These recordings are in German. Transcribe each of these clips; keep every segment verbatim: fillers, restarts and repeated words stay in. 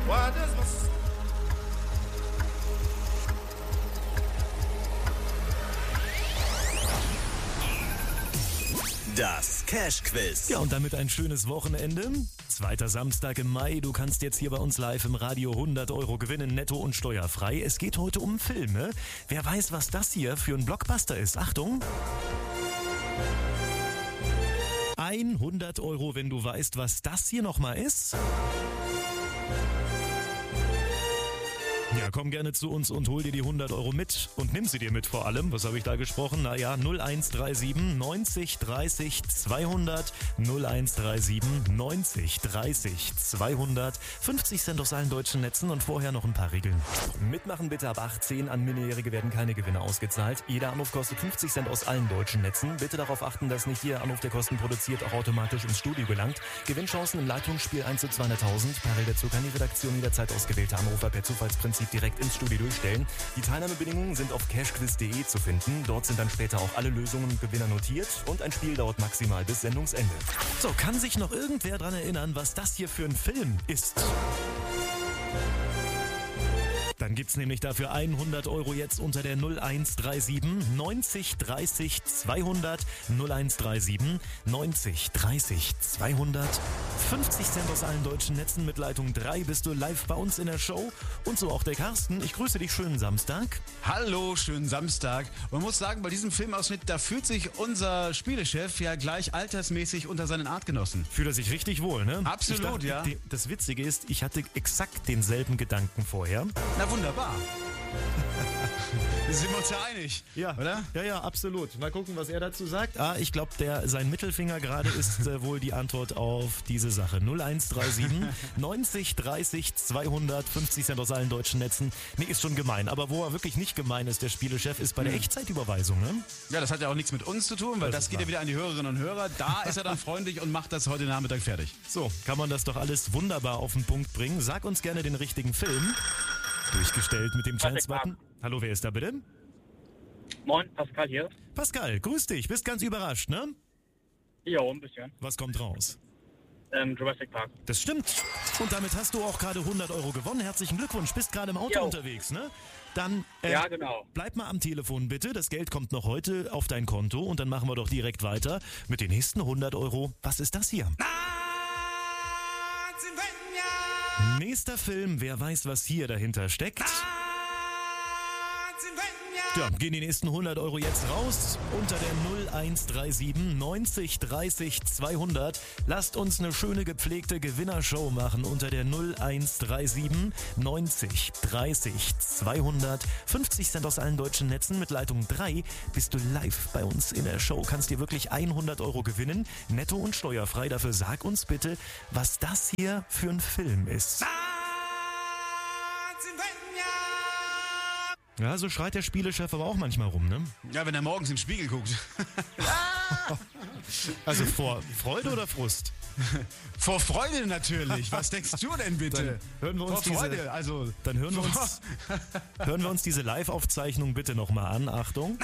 Why does my Das Cash-Quiz. Ja, und damit ein schönes Wochenende. Zweiter Samstag im Mai. Du kannst jetzt hier bei uns live im Radio hundert Euro gewinnen, netto und steuerfrei. Es geht heute um Filme. Wer weiß, was das hier für ein Blockbuster ist? Achtung! hundert Euro, wenn du weißt, was das hier nochmal ist. Ja, komm gerne zu uns und hol dir die hundert Euro mit und nimm sie dir mit vor allem. Was habe ich da gesprochen? Naja, null eins drei sieben neunzig dreißig zweihundert, null eins drei sieben neunzig dreißig zweihundert, fünfzig Cent aus allen deutschen Netzen und vorher noch ein paar Regeln. Mitmachen bitte ab achtzehn, an Minderjährige werden keine Gewinne ausgezahlt. Jeder Anruf kostet fünfzig Cent aus allen deutschen Netzen. Bitte darauf achten, dass nicht jeder Anruf, der Kosten produziert, auch automatisch ins Studio gelangt. Gewinnchancen im Leitungsspiel eins zu zweihunderttausend. Parallel dazu kann die Redaktion jederzeit ausgewählte Anrufer per Zufallsprinzip direkt ins Studio durchstellen. Die Teilnahmebedingungen sind auf cashquiz punkt de zu finden. Dort sind dann später auch alle Lösungen und Gewinner notiert und ein Spiel dauert maximal bis Sendungsende. So, kann sich noch irgendwer dran erinnern, was das hier für ein Film ist? Dann gibt's nämlich dafür hundert Euro jetzt unter der null eins drei sieben neunzig dreißig zweihundert, null eins drei sieben neunzig dreißig zweihundert. fünfzig Cent aus allen deutschen Netzen. Mit Leitung drei bist du live bei uns in der Show. Und so auch der Carsten. Ich grüße dich, schönen Samstag. Hallo, schönen Samstag. Man muss sagen, bei diesem Filmausschnitt, da fühlt sich unser Spielechef ja gleich altersmäßig unter seinen Artgenossen. Fühlt er sich richtig wohl, ne? Absolut, Ich dachte, ja. die- Das Witzige ist, ich hatte exakt denselben Gedanken vorher. Na wunderbar. Sind wir uns ja einig, Ja, oder? Ja, ja, absolut. Mal gucken, was er dazu sagt. Ah, ich glaube, der sein Mittelfinger gerade ist äh, wohl die Antwort auf diese Sache. null eins drei sieben neunzig dreißig zweihundert, fünfzig Cent aus allen deutschen Netzen. Nee, ist schon gemein. Aber wo er wirklich nicht gemein ist, der Spielechef, ist bei der Echtzeitüberweisung, ne? Ja, das hat ja auch nichts mit uns zu tun, weil Das das, ist geht wahr. ja wieder an die Hörerinnen und Hörer. Da ist er dann freundlich und macht das heute Nachmittag fertig. So, kann man das doch alles wunderbar auf den Punkt bringen. Sag uns gerne den richtigen Film. Durchgestellt mit dem Chance-Button. Hallo, wer ist da bitte? Moin, Pascal hier. Pascal, grüß dich. Bist ganz überrascht, ne? Jo, ein bisschen. Was kommt raus? Ähm, Jurassic Park. Das stimmt. Und damit hast du auch gerade hundert Euro gewonnen. Herzlichen Glückwunsch. Bist gerade im Auto Jo. unterwegs, ne? Dann äh, Ja, genau. bleib mal am Telefon bitte. Das Geld kommt noch heute auf dein Konto. Und dann machen wir doch direkt weiter mit den nächsten hundert Euro. Was ist das hier? Nächster Film. Wer weiß, was hier dahinter steckt? Ja, gehen die nächsten hundert Euro jetzt raus unter der null eins drei sieben neunzig dreißig zweihundert. Lasst uns eine schöne gepflegte Gewinnershow machen unter der null eins drei sieben neunzig dreißig zweihundert. fünfzig Cent aus allen deutschen Netzen. Mit Leitung drei bist du live bei uns in der Show. Kannst dir wirklich hundert Euro gewinnen, netto und steuerfrei. Dafür sag uns bitte, was das hier für ein Film ist. Ja, so schreit der Spielechef aber auch manchmal rum, ne? Ja, wenn er morgens in den Spiegel guckt. Also vor Freude oder Frust? Vor Freude natürlich. Was denkst du denn bitte? Dann hören wir uns Vor diese- Freude, also. Dann hören wir uns, hören wir uns diese Live-Aufzeichnung bitte nochmal an. Achtung.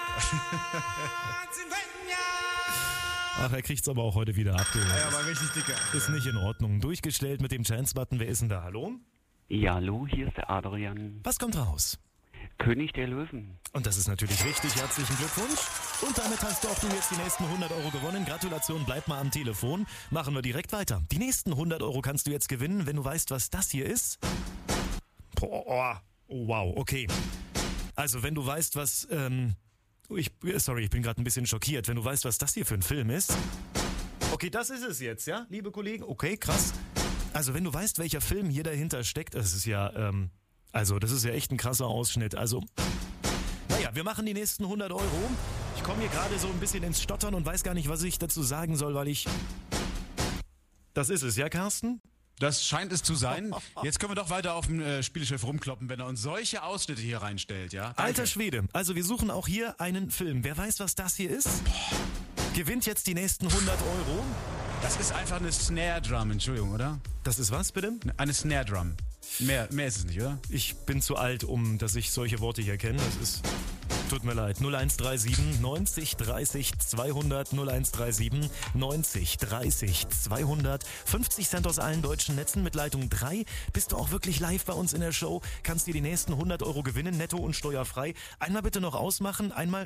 Ach, er kriegt's aber auch heute wieder abgehört. Ja, aber richtig dicker. Ist nicht in Ordnung. Durchgestellt mit dem Chance-Button. Wer ist denn da? Hallo? Ja, hallo, hier ist der Adrian, Was kommt raus? König der Löwen. Und das ist natürlich richtig. Herzlichen Glückwunsch. Und damit hast auch du jetzt die nächsten hundert Euro gewonnen. Gratulation, bleib mal am Telefon. Machen wir direkt weiter. Die nächsten hundert Euro kannst du jetzt gewinnen, wenn du weißt, was das hier ist. Boah, oh, wow, okay. Also, wenn du weißt, was, ähm, ich, sorry, ich bin gerade ein bisschen schockiert. Wenn du weißt, was das hier für ein Film ist. Okay, das ist es jetzt, ja, liebe Kollegen? Okay, krass. Also, wenn du weißt, welcher Film hier dahinter steckt, das ist ja, ähm, also, das ist ja echt ein krasser Ausschnitt. Also, naja, wir machen die nächsten hundert Euro. Ich komme hier gerade so ein bisschen ins Stottern und weiß gar nicht, was ich dazu sagen soll, weil ich... Das ist es, ja, Carsten? Das scheint es zu sein. Jetzt können wir doch weiter auf den äh, Spielechef rumkloppen, wenn er uns solche Ausschnitte hier reinstellt, ja? Danke. Alter Schwede. Also, wir suchen auch hier einen Film. Wer weiß, was das hier ist? Gewinnt jetzt die nächsten hundert Euro. Das ist einfach eine Snare Drum, Entschuldigung, oder? Das ist was, bitte? Eine Snare Drum. Mehr, mehr ist es nicht, oder? Ich bin zu alt, um dass ich solche Worte hier kenne. Das ist... Tut mir leid. null eins drei sieben neunzig dreißig zweihundert null eins drei sieben neunzig dreißig zweihundert. fünfzig Cent aus allen deutschen Netzen mit Leitung drei. Bist du auch wirklich live bei uns in der Show? Kannst dir die nächsten hundert Euro gewinnen, netto und steuerfrei. Einmal bitte noch ausmachen. Einmal...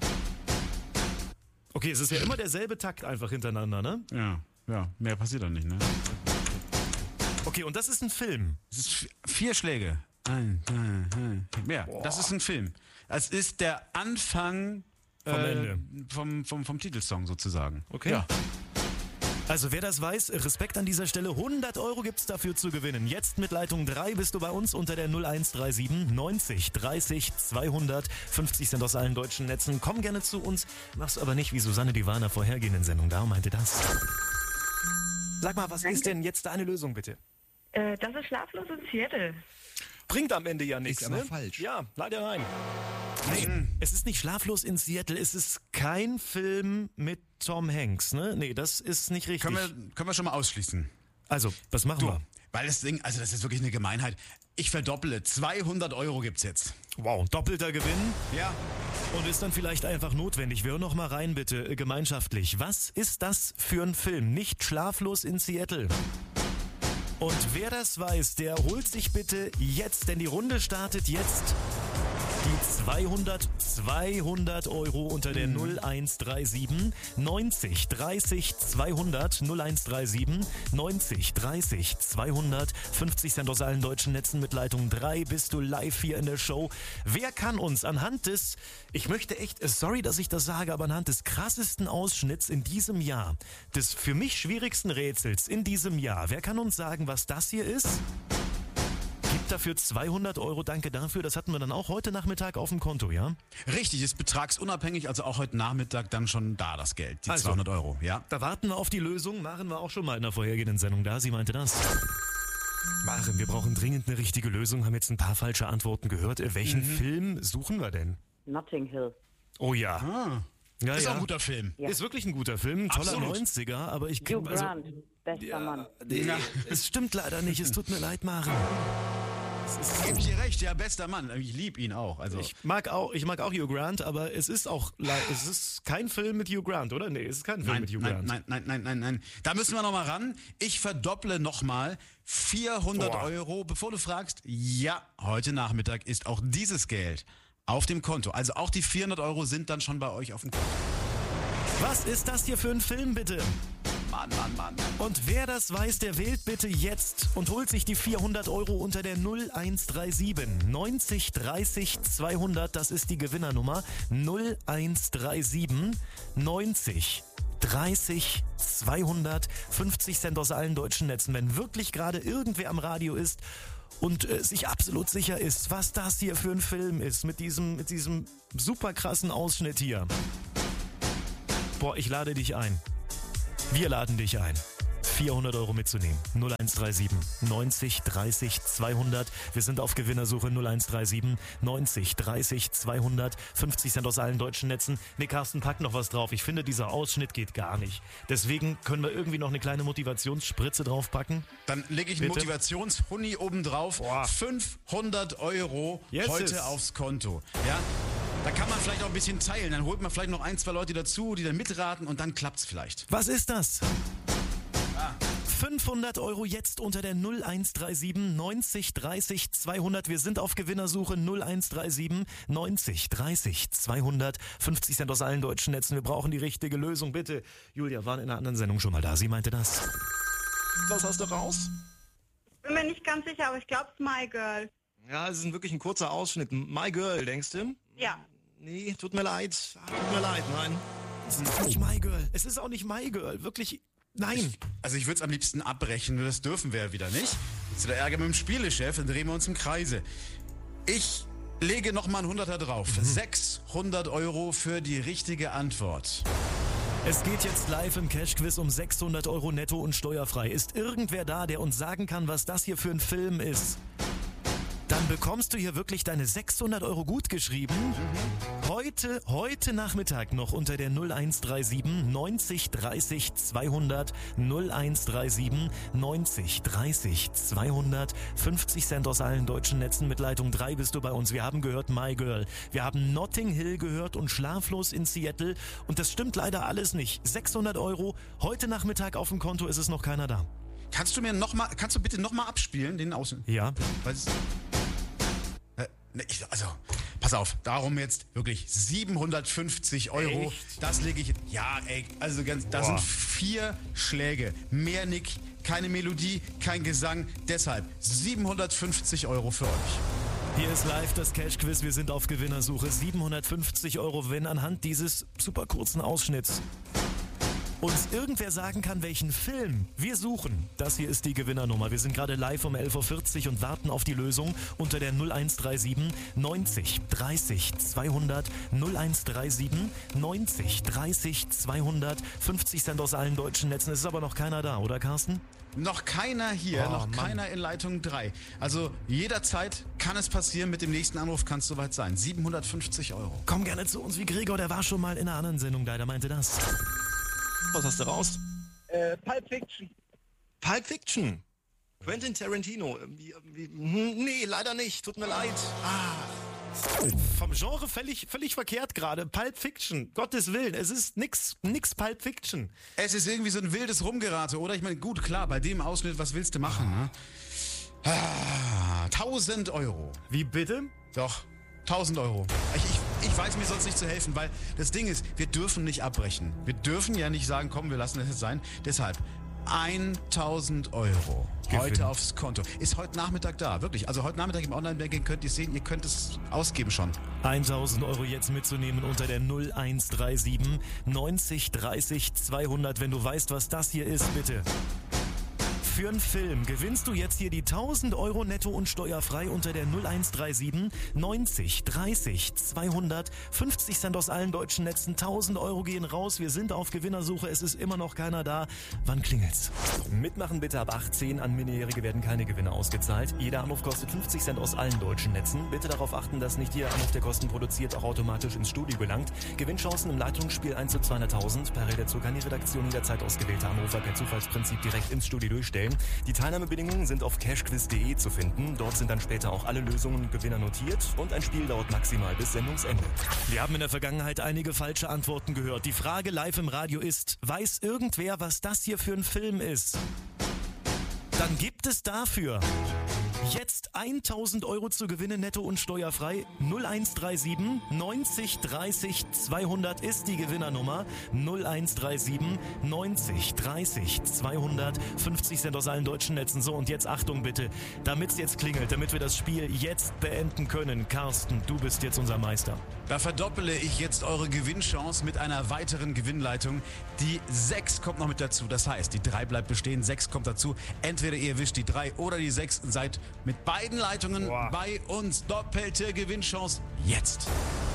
Okay, es ist ja immer derselbe Takt einfach hintereinander, ne? Ja, ja. Mehr passiert dann nicht, ne? Okay, und das ist ein Film. Es ist v- vier Schläge. Ein, ein, ein. Ja, das ist ein Film. Es ist der Anfang Vom äh, Ende. Vom, vom, vom Titelsong sozusagen. Okay. Ja. Also wer das weiß, Respekt an dieser Stelle. hundert Euro gibt's dafür zu gewinnen. Jetzt mit Leitung drei bist du bei uns unter der null eins drei sieben neunzig dreißig zweihundert. fünfzig Cent aus allen deutschen Netzen. Komm gerne zu uns, mach's aber nicht wie Susanne Divana vorhergehenden Sendung. Darum meinte das. Sag mal, was ist denn jetzt deine Lösung, bitte? Äh, das ist Schlaflos in Seattle. Bringt am Ende ja nichts, Ist aber ne? falsch. Ja, leider nein. Nein, es ist nicht Schlaflos in Seattle. Es ist kein Film mit Tom Hanks, ne? Nee, das ist nicht richtig. Können wir, können wir schon mal ausschließen. Also, was machen Du, wir? weil das Ding, also das ist wirklich eine Gemeinheit. Ich verdopple. zweihundert Euro gibt's jetzt. Wow, doppelter Gewinn. Ja. Und ist dann vielleicht einfach notwendig. Wir hören noch mal rein, bitte, äh, gemeinschaftlich. Was ist das für ein Film? Nicht Schlaflos in Seattle. Und wer das weiß, der holt sich bitte jetzt, denn die Runde startet jetzt. Die zweihundert, zweihundert Euro unter der null eins drei sieben neunzig dreißig zweihundert null eins drei sieben neunzig dreißig zweihundert. fünfzig Cent aus allen deutschen Netzen mit Leitung drei. Bist du live hier in der Show? Wer kann uns anhand des, ich möchte echt, sorry, dass ich das sage, aber anhand des krassesten Ausschnitts in diesem Jahr, des für mich schwierigsten Rätsels in diesem Jahr, wer kann uns sagen, was das hier ist? Gibt dafür zweihundert Euro, danke dafür. Das hatten wir dann auch heute Nachmittag auf dem Konto, ja? Richtig, ist betragsunabhängig, also auch heute Nachmittag dann schon da das Geld, die Also. zweihundert Euro, ja? Da warten wir auf die Lösung. Maren war auch schon mal in der vorhergehenden Sendung da. Sie meinte das. Maren, wir brauchen dringend eine richtige Lösung. Haben jetzt ein paar falsche Antworten gehört. Äh, Welchen Film suchen wir denn? Notting Hill. Oh ja. Ah, ja, ist ja. auch ein guter Film. Ja. Ist wirklich ein guter Film. Ein toller Absolut. neunziger, aber ich... Hugh also, Grant, bester Mann. nee, es stimmt leider nicht. Es tut mir leid, Maren. Gib ich dir recht, ja, bester Mann. Ich liebe ihn auch. Also. Ich mag auch, ich mag auch Hugh Grant, aber es ist auch, le- es ist kein Film mit Hugh Grant, oder? Nee, es ist kein Film Nein, mit Hugh nein, Grant. nein, nein, nein, nein, nein. Da müssen wir nochmal ran. Ich verdopple nochmal vierhundert Boah. Euro. Bevor du fragst, ja, heute Nachmittag ist auch dieses Geld auf dem Konto. Also auch die vierhundert Euro sind dann schon bei euch auf dem Konto. Was ist das hier für ein Film, bitte? Mann, Mann, Mann. Und wer das weiß, der wählt bitte jetzt und holt sich die vierhundert Euro unter der null eins drei sieben neunzig dreißig zweihundert. Das ist die Gewinnernummer. null eins drei sieben neunzig dreißig zweihundert. fünfzig Cent aus allen deutschen Netzen. Wenn wirklich gerade irgendwer am Radio ist und äh, sich absolut sicher ist, was das hier für ein Film ist, mit diesem, mit diesem super krassen Ausschnitt hier. Boah, ich lade dich ein. Wir laden dich ein, vierhundert Euro mitzunehmen. null eins drei sieben neunzig dreißig zweihundert. Wir sind auf Gewinnersuche. null eins drei sieben neunzig dreißig zweihundert. fünfzig Cent aus allen deutschen Netzen. Nee, Carsten, pack noch was drauf. Ich finde, dieser Ausschnitt geht gar nicht. Deswegen können wir irgendwie noch eine kleine Motivationsspritze draufpacken. Dann lege ich einen Bitte? Motivationshuni oben drauf. Boah. fünfhundert Euro Yes, heute yes. aufs Konto. Ja? Da kann man vielleicht auch ein bisschen teilen. Dann holt man vielleicht noch ein, zwei Leute dazu, die dann mitraten und dann klappt's vielleicht. Was ist das? fünfhundert Euro jetzt unter der null eins drei sieben neunzig dreißig zweihundert. Wir sind auf Gewinnersuche. null eins drei sieben neunzig dreißig zweihundert. fünfzig Cent aus allen deutschen Netzen. Wir brauchen die richtige Lösung. Bitte. Julia war in einer anderen Sendung schon mal da. Sie meinte das. Was hast du raus? Bin mir nicht ganz sicher, aber ich glaube, es ist My Girl. Ja, es ist ein wirklich ein kurzer Ausschnitt. My Girl, denkst du? Ja. Nee, tut mir leid. Tut mir leid, nein. Es ist nicht My Girl. Es ist auch nicht My Girl. Wirklich, nein. Also ich würde es am liebsten abbrechen, nur das dürfen wir ja wieder nicht. Jetzt der Ärger mit dem Spielechef, dann drehen wir uns im Kreise. Ich lege nochmal einen Hunderter drauf. sechshundert Euro für die richtige Antwort. Es geht jetzt live im Cash-Quiz um sechshundert Euro netto und steuerfrei. Ist irgendwer da, der uns sagen kann, was das hier für ein Film ist? Dann dann bekommst du hier wirklich deine sechshundert Euro gut geschrieben. Mhm. Heute, heute Nachmittag noch unter der null eins drei sieben neunzig dreißig zweihundert null eins drei sieben neunzig dreißig zweihundert fünfzig Cent aus allen deutschen Netzen. Mit Leitung drei bist du bei uns. Wir haben gehört My Girl. Wir haben Notting Hill gehört und Schlaflos in Seattle. Und das stimmt leider alles nicht. sechshundert Euro. Heute Nachmittag auf dem Konto, ist es noch keiner da. Kannst du mir noch mal, kannst du bitte nochmal abspielen, den Außen? Ja. Was? Äh, ne, ich, also, pass auf, darum jetzt wirklich siebenhundertfünfzig Euro. Echt? Das lege ich, ja, ey, also ganz, das Boah. sind vier Schläge. Mehr Nick, keine Melodie, kein Gesang. Deshalb siebenhundertfünfzig Euro für euch. Hier ist live das Cash-Quiz. Wir sind auf Gewinnersuche. siebenhundertfünfzig Euro, wenn anhand dieses super kurzen Ausschnitts uns irgendwer sagen kann, welchen Film wir suchen. Das hier ist die Gewinnernummer. Wir sind gerade live um elf Uhr vierzig und warten auf die Lösung unter der null eins drei sieben neunzig dreißig zweihundert null eins drei sieben neunzig dreißig zweihundert fünfzig Cent aus allen deutschen Netzen. Es ist aber noch keiner da, oder Carsten? Noch keiner hier, Oh, noch Mann. keiner in Leitung drei. Also jederzeit kann es passieren, mit dem nächsten Anruf kann es soweit sein. siebenhundertfünfzig Euro. Komm gerne zu uns wie Gregor, der war schon mal in einer anderen Sendung da, der meinte das. Was hast du raus? Äh, Pulp Fiction. Pulp Fiction. Quentin Tarantino. Wie, wie, hm, nee, leider nicht. Tut mir leid. Vom Genre völlig, völlig verkehrt gerade. Pulp Fiction. Gottes Willen, es ist nix, nix Pulp Fiction. Es ist irgendwie so ein wildes Rumgerate, oder? Ich meine, gut, klar, bei dem Ausschnitt, was willst du machen, ne? Ah, tausend Euro. Wie bitte? Doch, tausend Euro. Ich, ich, ich weiß mir sonst nicht zu helfen, weil das Ding ist, wir dürfen nicht abbrechen. Wir dürfen ja nicht sagen, komm, wir lassen es jetzt sein. Deshalb tausend Euro Gewinn. heute aufs Konto. Ist heute Nachmittag da, wirklich. Also heute Nachmittag im Online-Banking könnt ihr sehen, ihr könnt es ausgeben schon. tausend Euro jetzt mitzunehmen unter der null eins drei sieben neunzig dreißig zweihundert. Wenn du weißt, was das hier ist, bitte. Für einen Film gewinnst du jetzt hier die tausend Euro netto und steuerfrei unter der null eins drei sieben neunzig dreißig zweihundert fünfzig Cent aus allen deutschen Netzen. tausend Euro gehen raus. Wir sind auf Gewinnersuche. Es ist immer noch keiner da. Wann klingelt's? Mitmachen bitte ab achtzehn. An Minderjährige werden keine Gewinne ausgezahlt. Jeder Anruf kostet fünfzig Cent aus allen deutschen Netzen. Bitte darauf achten, dass nicht jeder Anruf, der Kosten produziert, auch automatisch ins Studio gelangt. Gewinnchancen im Leitungsspiel eins zu zweihunderttausend. Parallel dazu kann die Redaktion jederzeit ausgewählte Anrufer per Zufallsprinzip direkt ins Studio durchstellen. Die Teilnahmebedingungen sind auf cashquiz punkt de zu finden. Dort sind dann später auch alle Lösungen und Gewinner notiert und ein Spiel dauert maximal bis Sendungsende. Wir haben in der Vergangenheit einige falsche Antworten gehört. Die Frage live im Radio ist, weiß irgendwer, was das hier für ein Film ist? Dann gibt es dafür jetzt tausend Euro zu gewinnen, netto und steuerfrei. null eins drei sieben neunzig dreißig zweihundert ist die Gewinnernummer. null eins drei sieben neunzig dreißig zweihundert fünfzig Cent aus allen deutschen Netzen. So, und jetzt Achtung bitte, damit es jetzt klingelt, damit wir das Spiel jetzt beenden können. Carsten, du bist jetzt unser Meister. Da verdoppele ich jetzt eure Gewinnchance mit einer weiteren Gewinnleitung. Die sechs kommt noch mit dazu. Das heißt, die drei bleibt bestehen, sechs kommt dazu. Entweder ihr wischt die drei oder die sechs und seid mit beiden Leitungen Boah. bei uns. Doppelte Gewinnchance jetzt.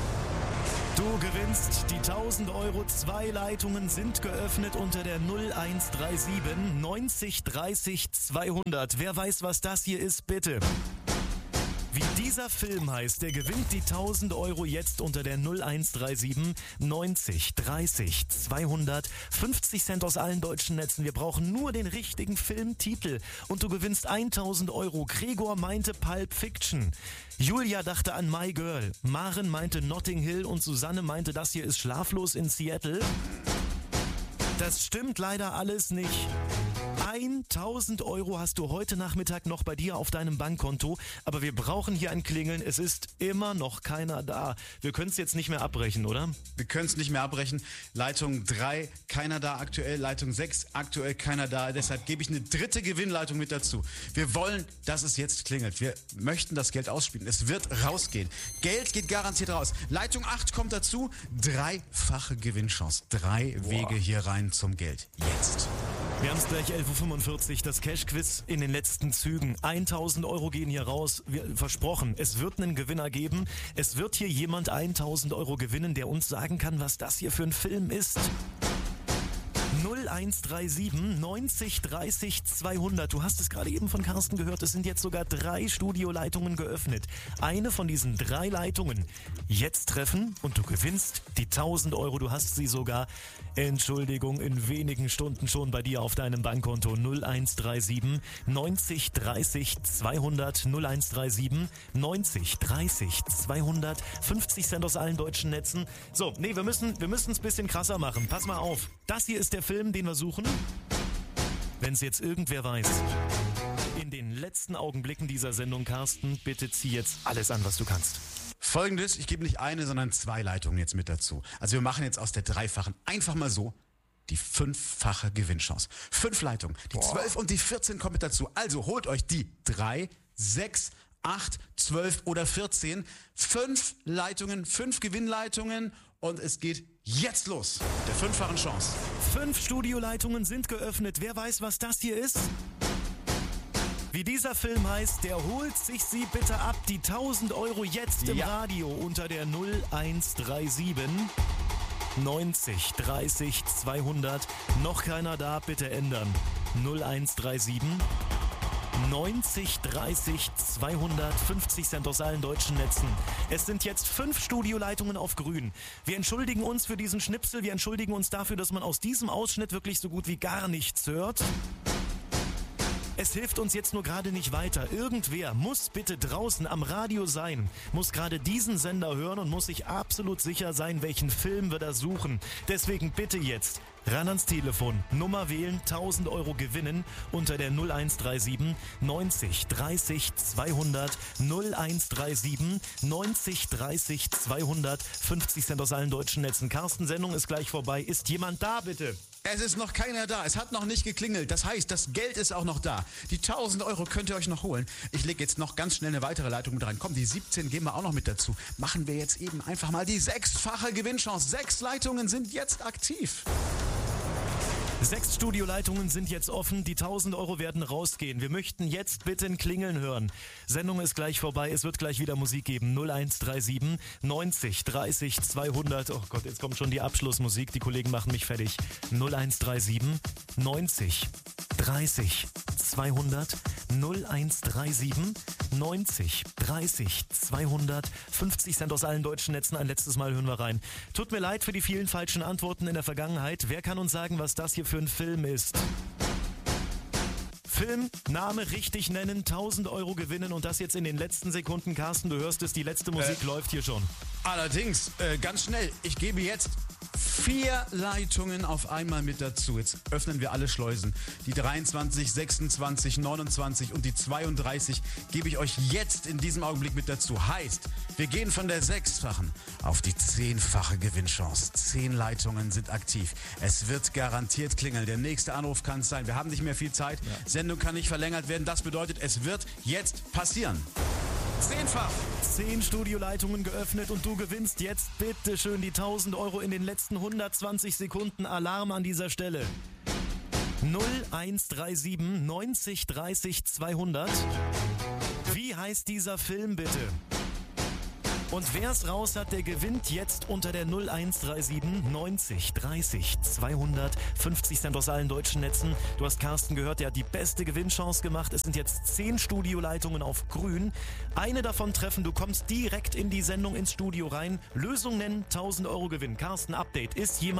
Du gewinnst die tausend Euro. Zwei Leitungen sind geöffnet unter der null eins drei sieben neunzig dreißig zweihundert. Wer weiß, was das hier ist, bitte. Wie dieser Film heißt, der gewinnt die tausend Euro jetzt unter der null eins drei sieben neunzig dreißig zweihundert fünfzig Cent aus allen deutschen Netzen. Wir brauchen nur den richtigen Filmtitel und du gewinnst tausend Euro. Gregor meinte Pulp Fiction. Julia dachte an My Girl. Maren meinte Notting Hill und Susanne meinte, das hier ist Schlaflos in Seattle. Das stimmt leider alles nicht. tausend Euro hast du heute Nachmittag noch bei dir auf deinem Bankkonto, aber wir brauchen hier ein Klingeln. Es ist immer noch keiner da. Wir können es jetzt nicht mehr abbrechen, oder? Wir können es nicht mehr abbrechen. Leitung drei, keiner da aktuell. Leitung sechs, aktuell keiner da. Deshalb gebe ich eine dritte Gewinnleitung mit dazu. Wir wollen, dass es jetzt klingelt. Wir möchten das Geld ausspielen. Es wird rausgehen. Geld geht garantiert raus. Leitung acht kommt dazu. Dreifache Gewinnchance. Drei Boah. Wege hier rein zum Geld. Jetzt. Wir haben es gleich elf Uhr fünfundvierzig, das Cash-Quiz in den letzten Zügen. tausend Euro gehen hier raus. Wir, versprochen, es wird einen Gewinner geben. Es wird hier jemand tausend Euro gewinnen, der uns sagen kann, was das hier für ein Film ist. null eins drei sieben neunzig dreißig zweihundert. Du hast es gerade eben von Carsten gehört, es sind jetzt sogar drei Studioleitungen geöffnet. Eine von diesen drei Leitungen jetzt treffen und du gewinnst die tausend Euro. Du hast sie sogar, Entschuldigung, in wenigen Stunden schon bei dir auf deinem Bankkonto. null eins drei sieben neunzig dreißig zweihundert, null eins drei sieben neunzig dreißig zweihundert, fünfzig Cent aus allen deutschen Netzen. So, nee, wir müssen wir müssen es ein bisschen krasser machen. Pass mal auf. Das hier ist der Film, den wir suchen. Wenn es jetzt irgendwer weiß. In den letzten Augenblicken dieser Sendung, Carsten, bitte zieh jetzt alles an, was du kannst. Folgendes, ich gebe nicht eine, sondern zwei Leitungen jetzt mit dazu. Also wir machen jetzt aus der dreifachen einfach mal so die fünffache Gewinnchance. Fünf Leitungen, die zwölf und die vierzehn kommen mit dazu. Also holt euch die drei, sechs, acht, zwölf oder vierzehn. Fünf Leitungen, fünf Gewinnleitungen und es geht jetzt los. Mit der fünffachen Chance. Fünf Studioleitungen sind geöffnet. Wer weiß, was das hier ist? Wie dieser Film heißt, der holt sich sie bitte ab. Die tausend Euro jetzt im Ja. Radio unter der null eins drei sieben neunzig dreißig zweihundert. Noch keiner da, bitte ändern. null eins drei sieben neunzig dreißig zweihundert, fünfzig Cent aus allen deutschen Netzen. Es sind jetzt fünf Studioleitungen auf grün. Wir entschuldigen uns für diesen Schnipsel. Wir entschuldigen uns dafür, dass man aus diesem Ausschnitt wirklich so gut wie gar nichts hört. Es hilft uns jetzt nur gerade nicht weiter. Irgendwer muss bitte draußen am Radio sein, muss gerade diesen Sender hören und muss sich absolut sicher sein, welchen Film wir da suchen. Deswegen bitte jetzt ran ans Telefon, Nummer wählen, tausend Euro gewinnen unter der null eins drei sieben neunzig dreißig zweihundert, null eins drei sieben neunzig dreißig zweihundert, fünfzig Cent aus allen deutschen Netzen. Carsten, Sendung ist gleich vorbei. Ist jemand da, bitte? Es ist noch keiner da. Es hat noch nicht geklingelt. Das heißt, das Geld ist auch noch da. Die tausend Euro könnt ihr euch noch holen. Ich lege jetzt noch ganz schnell eine weitere Leitung mit rein. Komm, die siebzehn geben wir auch noch mit dazu. Machen wir jetzt eben einfach mal die sechsfache Gewinnchance. Sechs Leitungen sind jetzt aktiv. Sechs Studioleitungen sind jetzt offen, die tausend Euro werden rausgehen. Wir möchten jetzt bitte ein Klingeln hören. Sendung ist gleich vorbei, es wird gleich wieder Musik geben. null eins drei sieben neunzig dreißig zweihundert. Oh Gott, jetzt kommt schon die Abschlussmusik, die Kollegen machen mich fertig. null eins drei sieben neunzig dreißig zweihundert, null eins drei sieben neunzig dreißig zweihundert, fünfzig Cent aus allen deutschen Netzen. Ein letztes Mal hören wir rein. Tut mir leid für die vielen falschen Antworten in der Vergangenheit. Wer kann uns sagen, was das hier für ein Film ist? Film, Name richtig nennen, tausend Euro gewinnen und das jetzt in den letzten Sekunden. Carsten, du hörst es, die letzte Musik äh, läuft hier schon. Allerdings, äh, ganz schnell, ich gebe jetzt vier Leitungen auf einmal mit dazu. Jetzt öffnen wir alle Schleusen. Die dreiundzwanzig, sechsundzwanzig, neunundzwanzig und die zweiunddreißig gebe ich euch jetzt in diesem Augenblick mit dazu. Heißt, wir gehen von der sechsfachen auf die zehnfache Gewinnchance. Zehn Leitungen sind aktiv. Es wird garantiert klingeln. Der nächste Anruf kann es sein. Wir haben nicht mehr viel Zeit. Ja. Sendung kann nicht verlängert werden. Das bedeutet, es wird jetzt passieren. Zehnfach. Zehn Studioleitungen geöffnet und du gewinnst jetzt bitte schön die tausend Euro in den letzten hundertzwanzig Sekunden. Alarm an dieser Stelle. null eins drei sieben neunzig dreißig zweihundert. Wie heißt dieser Film bitte? Und wer es raus hat, der gewinnt jetzt unter der null eins drei sieben neunzig dreißig zweihundert, fünfzig Cent aus allen deutschen Netzen. Du hast Carsten gehört, der hat die beste Gewinnchance gemacht. Es sind jetzt zehn Studioleitungen auf grün. Eine davon treffen, du kommst direkt in die Sendung ins Studio rein. Lösung nennen, tausend Euro Gewinn. Carsten, Update. Ist jemand